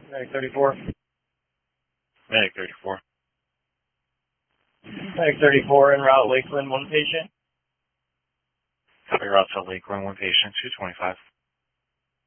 Medic 34. Medic 34. Medic 34 en route Lakeland, one patient. Copy route to Lakeland, one patient, 225.